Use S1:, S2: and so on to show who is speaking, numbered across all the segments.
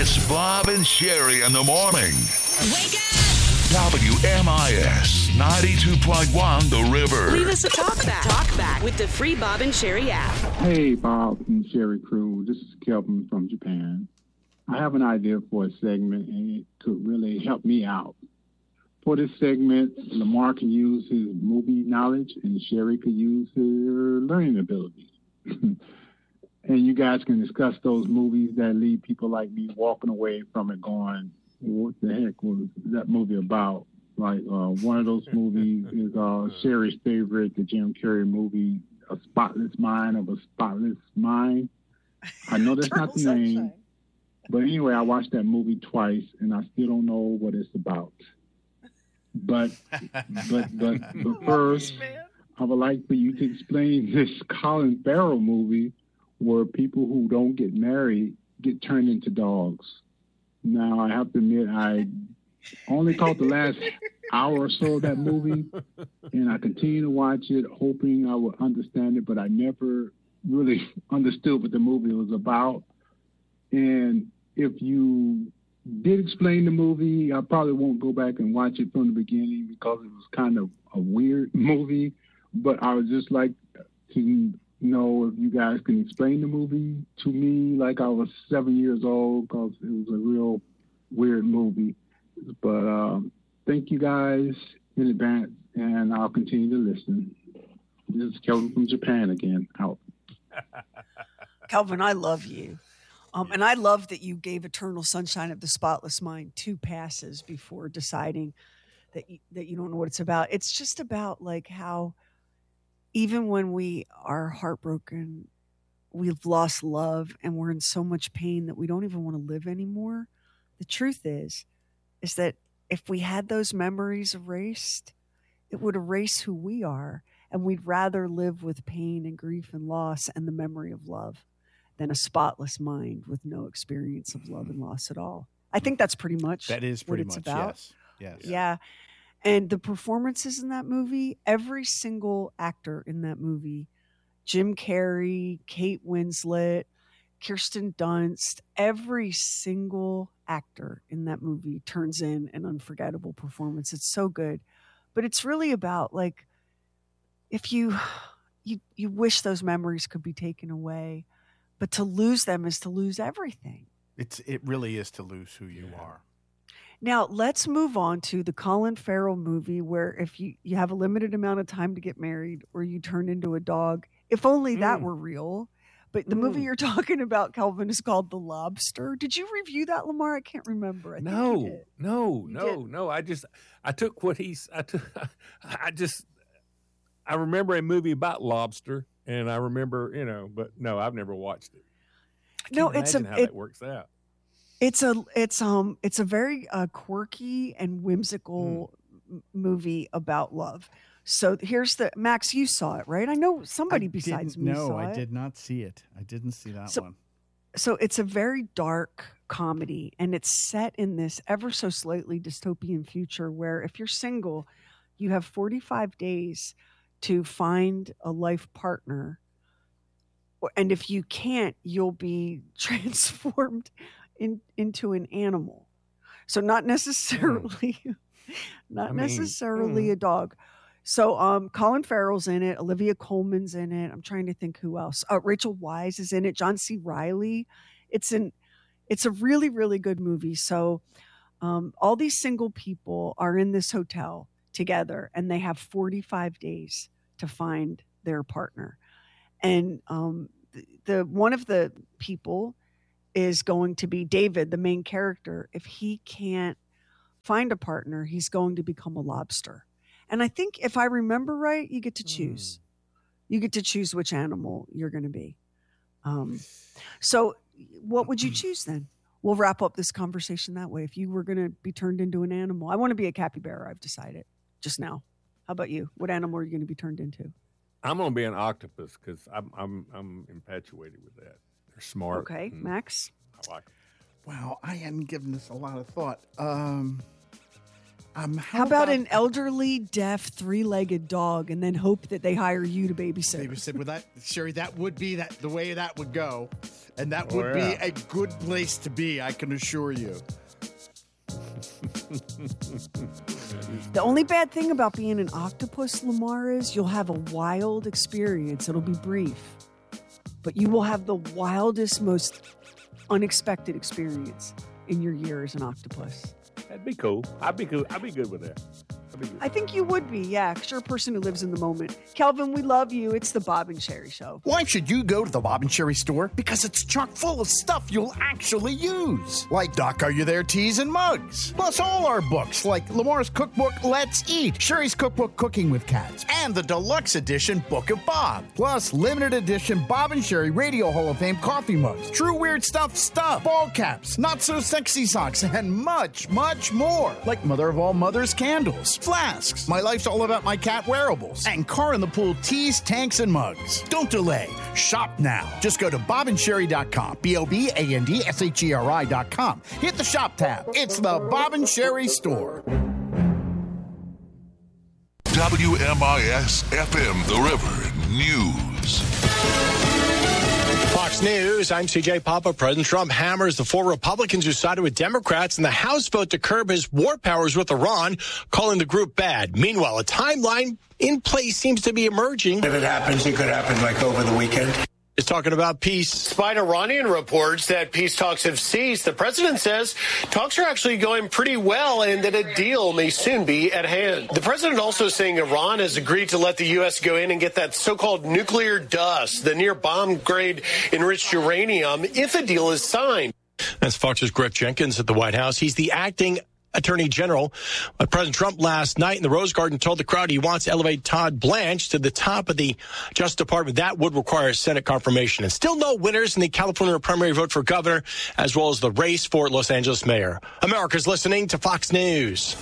S1: It's Bob and Sherry in the morning.
S2: Wake up!
S1: WMIS 92.1 The River.
S2: Leave us a talk back with the free Bob and Sherry app.
S3: Hey, Bob and Sherry crew. This is Kelvin from Japan. I have an idea for a segment, and it could really help me out. For this segment, Lamar can use his movie knowledge, and Sherry could use her learning abilities. And you guys can discuss those movies that leave people like me walking away from it going, what the heck was that movie about? Like one of those movies is Sherry's favorite, the Jim Carrey movie, A Spotless Mind of a Spotless Mind. I know that's not the name, but anyway, I watched that movie twice, and I still don't know what it's about. But first, I would like for you to explain this Colin Farrell movie where people who don't get married get turned into dogs. Now, I have to admit, I only caught the last hour or so of that movie, and I continue to watch it, hoping I would understand it, but I never really understood what the movie was about. And if you did explain the movie, I probably won't go back and watch it from the beginning because it was kind of a weird movie, but I would just like to know if you guys can explain the movie to me like I was 7 years old, because it was a real weird movie. But thank you guys in advance, and I'll continue to listen. This is Kelvin from Japan again, out.
S4: Kelvin, I love you. And I love that you gave Eternal Sunshine of the Spotless Mind 2 passes before deciding that you don't know what it's about. It's just about like how even when we are heartbroken, we've lost love and we're in so much pain that we don't even want to live anymore. The truth is that if we had those memories erased, it would erase who we are. And we'd rather live with pain and grief and loss and the memory of love than a spotless mind with no experience of love and loss at all. I think that's pretty much
S5: that is pretty
S4: what it's
S5: much
S4: about.
S5: Yes.
S4: Yeah. And the performances in that movie, every single actor in that movie, Jim Carrey, Kate Winslet, Kirsten Dunst, every single actor in that movie turns in an unforgettable performance. It's so good. But it's really about like, if you wish those memories could be taken away, but to lose them is to lose everything.
S5: It really is to lose who you are.
S4: Now, let's move on to the Colin Farrell movie where if you have a limited amount of time to get married or you turn into a dog, if only that were real. But the movie you're talking about, Kelvin, is called The Lobster. Did you review that, Lamar? I can't remember.
S6: No. I remember a movie about lobster, and I remember, but no, I've never watched it. I can't imagine how that works out.
S4: It's a very quirky and whimsical movie about love. So here's Max, you saw it, right? I know somebody besides me saw it.
S5: No, I did not see it. I didn't see that one.
S4: So it's a very dark comedy, and it's set in this ever so slightly dystopian future where if you're single, you have 45 days to find a life partner. And if you can't, you'll be transformed into an animal. So not necessarily a dog. So Colin Farrell's in it, Olivia Colman's in it. I'm trying to think who else. Rachel Weisz is in it, John C. Reilly. It's a really, really good movie. So all these single people are in this hotel together and they have 45 days to find their partner. And the one of the people is going to be David, the main character. If he can't find a partner, he's going to become a lobster. And I think if I remember right, you get to choose. You get to choose which animal you're going to be. So what would you choose then? We'll wrap up this conversation that way. If you were going to be turned into an animal, I want to be a capybara. I've decided just now. How about you? What animal are you going to be turned into?
S6: I'm going to be an octopus because I'm infatuated with that. They're smart.
S4: Okay, Max.
S6: I like them.
S5: Wow, I hadn't given this a lot of thought.
S4: How about an elderly, deaf, three-legged dog, and then hope that they hire you to babysit?
S7: With that, Sherry, that would be the way that would go, and that would be a good place to be. I can assure you.
S4: The only bad thing about being an octopus, Lamar, is you'll have a wild experience. It'll be brief, but you will have the wildest, most unexpected experience in your year as an octopus.
S6: That'd be cool. I'd be good with that.
S4: I think you would be, yeah, because you're a person who lives in the moment. Kelvin, we love you. It's the Bob and Sherry Show.
S7: Why should you go to the Bob and Sherry store? Because it's chock full of stuff you'll actually use. Like Doc Are You There teas and mugs. Plus all our books, like Lamar's cookbook, Let's Eat, Sherry's cookbook, Cooking with Cats, and the deluxe edition Book of Bob. Plus limited edition Bob and Sherry Radio Hall of Fame coffee mugs, True Weird Stuff, ball caps, Not So Sexy socks, and much, much more. Like Mother of All Mothers candles, flasks, My Life's All About My Cat wearables, and Car in the Pool teas, tanks, and mugs. Don't delay. Shop now. Just go to bobandsherry.com. BOBANDSHERI.com. Hit the shop tab. It's the Bob and Sherry store.
S1: WMIS FM, The River News.
S8: Fox News, I'm CJ Papa. President Trump hammers the 4 Republicans who sided with Democrats in the House vote to curb his war powers with Iran, calling the group bad. Meanwhile, a timeline in place seems to be emerging.
S9: If it happens, it could happen like over the weekend.
S8: Is talking about peace.
S10: Despite Iranian reports that peace talks have ceased, the president says talks are actually going pretty well and that a deal may soon be at hand. The president also saying Iran has agreed to let the U.S. go in and get that so-called nuclear dust, the near bomb-grade enriched uranium, if a deal is signed.
S8: That's Fox's Greg Jenkins at the White House. He's the acting Attorney General. President Trump last night in the Rose Garden told the crowd he wants to elevate Todd Blanche to the top of the Justice Department. That would require Senate confirmation. And still no winners in the California primary vote for governor, as well as the race for Los Angeles mayor. America's listening to Fox News.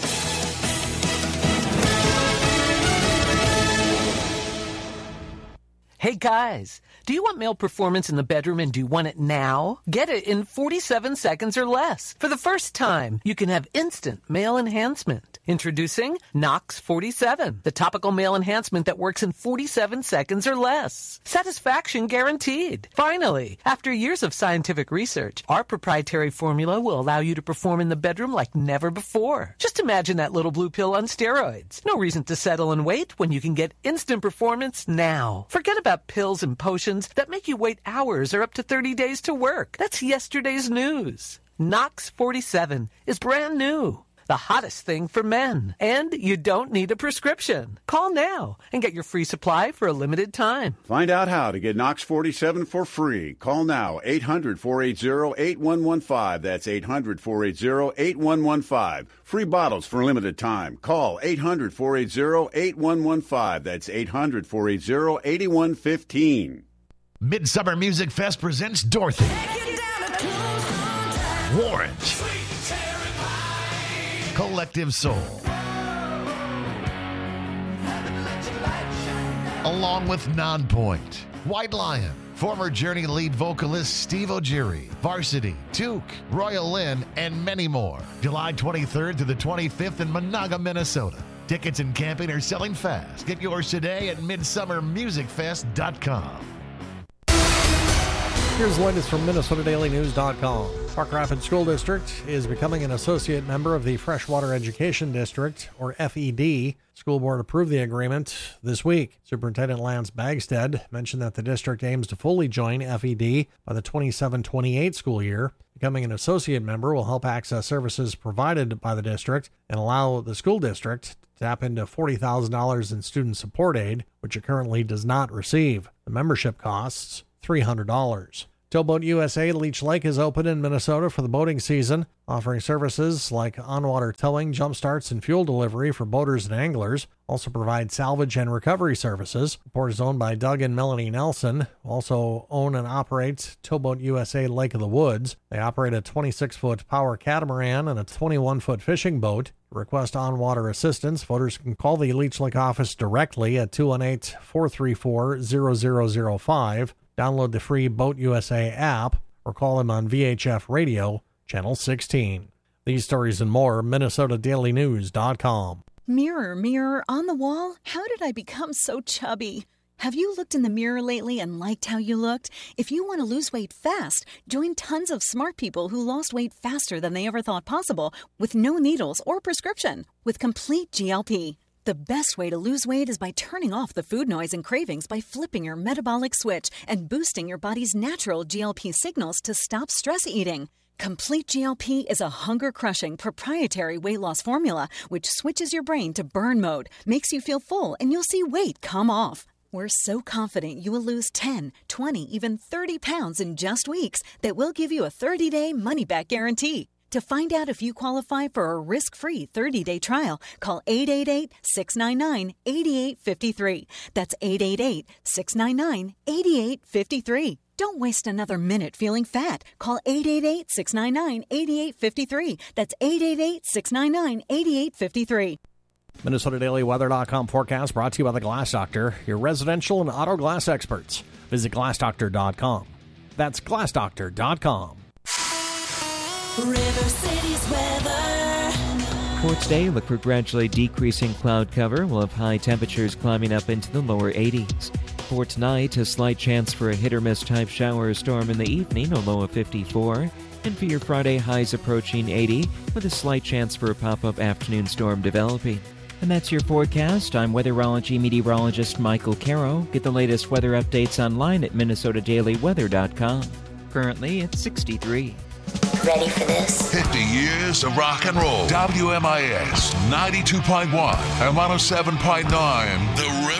S11: Hey guys, do you want male performance in the bedroom and do you want it now? Get it in 47 seconds or less. For the first time, you can have instant male enhancement. Introducing Knox 47, the topical male enhancement that works in 47 seconds or less. Satisfaction guaranteed. Finally, after years of scientific research, our proprietary formula will allow you to perform in the bedroom like never before. Just imagine that little blue pill on steroids. No reason to settle and wait when you can get instant performance now. Forget about pills and potions that make you wait hours or up to 30 days to work. That's yesterday's news. Knox 47 is brand new. The hottest thing for men. And you don't need a prescription. Call now and get your free supply for a limited time.
S12: Find out how to get Knox 47 for free. Call now, 800-480-8115. That's 800-480-8115. Free bottles for a limited time. Call 800-480-8115. That's 800-480-8115.
S13: Midsummer Music Fest presents Dorothy, Warrant, Collective Soul, along with Nonpoint, White Lion, former Journey lead vocalist Steve O'Geary, Varsity, Duke, Royal Lynn, and many more. July 23rd to the 25th in Monaga, Minnesota. Tickets and camping are selling fast. Get yours today at midsummermusicfest.com.
S14: Here's the latest from MinnesotaDailyNews.com. Park Rapids School District is becoming an associate member of the Freshwater Education District, or FED. School board approved the agreement this week. Superintendent Lance Bagstead mentioned that the district aims to fully join FED by the 27-28 school year. Becoming an associate member will help access services provided by the district and allow the school district to tap into $40,000 in student support aid, which it currently does not receive. The membership costs $300. Towboat USA Leech Lake is open in Minnesota for the boating season, offering services like on-water towing, jump starts, and fuel delivery for boaters and anglers. Also provide salvage and recovery services. The port is owned by Doug and Melanie Nelson, who also own and operate Towboat USA Lake of the Woods. They operate a 26-foot power catamaran and a 21-foot fishing boat. To request on-water assistance, voters can call the Leech Lake office directly at 218-434-0005. Download the free Boat USA app or call them on VHF Radio, Channel 16. These stories and more, MinnesotaDailyNews.com.
S15: Mirror, mirror on the wall, how did I become so chubby? Have you looked in the mirror lately and liked how you looked? If you want to lose weight fast, join tons of smart people who lost weight faster than they ever thought possible with no needles or prescription with Complete GLP. The best way to lose weight is by turning off the food noise and cravings by flipping your metabolic switch and boosting your body's natural GLP signals to stop stress eating. Complete GLP is a hunger-crushing proprietary weight loss formula which switches your brain to burn mode, makes you feel full, and you'll see weight come off. We're so confident you will lose 10, 20, even 30 pounds in just weeks that we'll give you a 30-day money-back guarantee. To find out if you qualify for a risk-free 30-day trial, call 888-699-8853. That's 888-699-8853. Don't waste another minute feeling fat. Call 888-699-8853. That's 888-699-8853.
S14: MinnesotaDailyWeather.com forecast brought to you by the Glass Doctor, your residential and auto glass experts. Visit GlassDoctor.com. That's GlassDoctor.com.
S16: River City's weather.
S17: For today, look for gradually decreasing cloud cover. We'll have high temperatures climbing up into the lower 80s. For tonight, a slight chance for a hit-or-miss type shower or storm in the evening, a low of 54. And for your Friday, highs approaching 80, with a slight chance for a pop-up afternoon storm developing. And that's your forecast. I'm weatherology meteorologist Michael Caro. Get the latest weather updates online at MinnesotaDailyWeather.com. Currently, it's 63.
S1: Ready for this? 50 years of rock and roll. WMIS 92.1 and 107.9. The